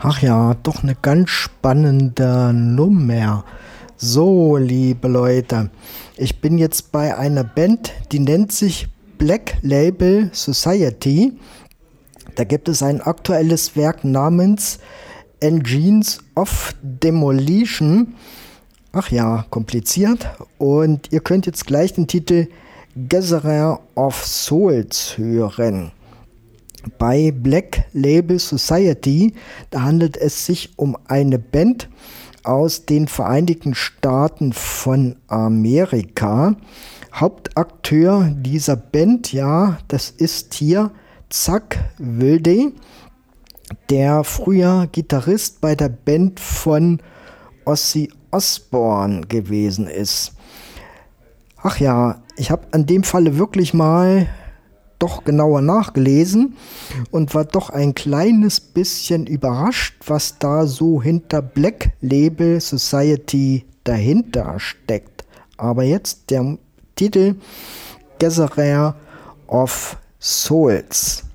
Ach ja, doch eine ganz spannende Nummer. So, liebe Leute, ich bin jetzt bei einer Band, die nennt sich Black Label Society. Da gibt es ein aktuelles Werk namens Engines of Demolition. Ach ja, kompliziert. Und ihr könnt jetzt gleich den Titel Gatherer of Souls hören. Bei Black Label Society, da handelt es sich um eine Band aus den Vereinigten Staaten von Amerika. Hauptakteur dieser Band, ja, das ist hier Zakk Wylde, der früher Gitarrist bei der Band von Ozzy Osbourne gewesen ist. Ach ja, ich habe an dem Falle wirklich mal doch genauer nachgelesen und war doch ein kleines bisschen überrascht, was da so hinter Black Label Society dahinter steckt. Aber jetzt der Titel Gatherer of Souls.